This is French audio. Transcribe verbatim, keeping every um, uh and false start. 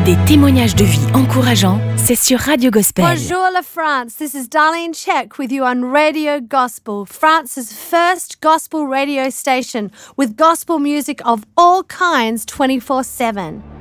Des témoignages de vie encourageants, c'est sur Radio Gospel. Bonjour la France, this is Darlene Check with you on Radio Gospel, France's first gospel radio station with gospel music of all kinds twenty-four seven.